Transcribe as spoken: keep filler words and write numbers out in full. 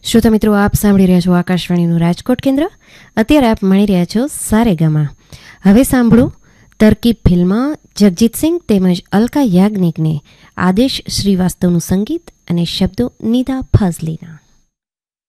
શ્રોતા મિત્રો, આપ સાંભળી રહ્યા છો આકાશવાણીનું રાજકોટ કેન્દ્ર. અત્યારે આપ માણી રહ્યા છો સારેગામા. હવે સાંભળો તરકીબ ફિલ્મમાં જગજીતસિંહ તેમજ અલકા યાજ્ઞિકને આદેશ શ્રીવાસ્તવનું સંગીત અને શબ્દો નિદા ફાઝલીના.